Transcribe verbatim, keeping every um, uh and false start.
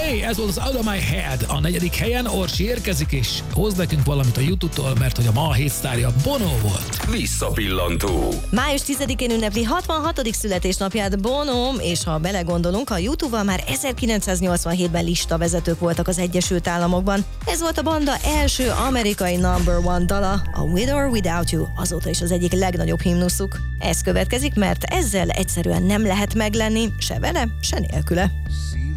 Hey, ez volt az Out of My Head. A negyedik helyen Orsi érkezik, és hoz nekünk valamit a YouTube-tól, mert hogy a ma a hétsztárja Bono volt. Visszapillantó. május tizedikén ünnepli hatvanhatodik születésnapját Bono, és ha belegondolunk, a YouTube-val már ezerkilencszáznyolcvanhétben listavezetők voltak az Egyesült Államokban. Ez volt a banda első amerikai number one dala, a With or Without You, azóta is az egyik legnagyobb himnuszuk. Ez következik, mert ezzel egyszerűen nem lehet meglenni, se vele, se nélküle.